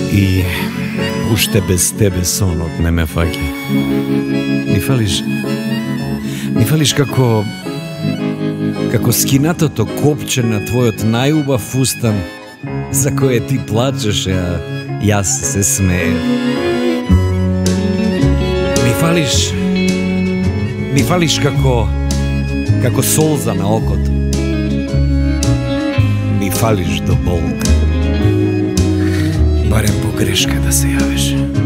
И уште без тебе сонот не ме фаќа. Ми фалиш како скинатото копче на твојот најубав устан, за кое ти плачеш, а јас се смеев. Ми фалиш како солза на окото. Ми фалиш до болка. Барем по грешка да се јавиш.